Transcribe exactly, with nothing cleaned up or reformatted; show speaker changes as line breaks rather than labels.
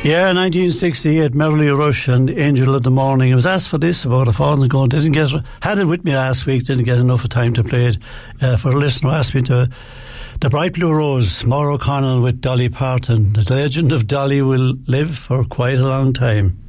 Yeah, nineteen sixty-eight, Merrily Rush and Angel of the Morning. I was asked for this about a fortnight ago. Didn't get, had it with me last week, didn't get enough time to play it. Uh, for a listener who asked me to, The Bright Blue Rose, Maura O'Connell with Dolly Parton. The legend of Dolly will live for quite a long time.